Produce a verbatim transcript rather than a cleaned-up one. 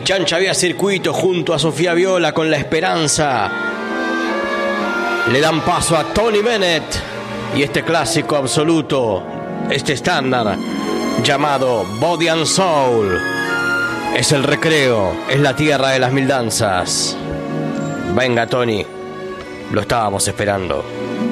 Chancha Vía Circuito junto a Sofía Viola con La Esperanza. Le dan paso a Tony Bennett y este clásico absoluto, este estándar llamado Body and Soul. Es el recreo, es la tierra de las mil danzas. Venga, Tony, lo estábamos esperando.